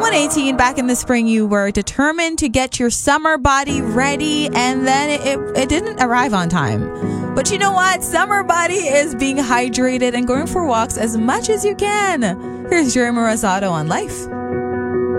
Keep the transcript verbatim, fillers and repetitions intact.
twenty eighteen, back in the spring, you were determined to get your summer body ready, and then it, it, it didn't arrive on time. But you know what? Summer body is being hydrated and going for walks as much as you can. Here's Jeremy Rosado on Life.